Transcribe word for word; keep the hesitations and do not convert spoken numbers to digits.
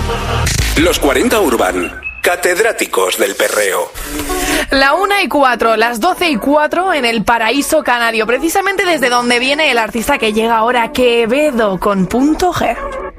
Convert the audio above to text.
Los cuarenta Urban, catedráticos del perreo. La una y cuatro, las doce y cuatro en el paraíso canario, precisamente desde donde viene el artista que llega ahora, Quevedo, con punto G.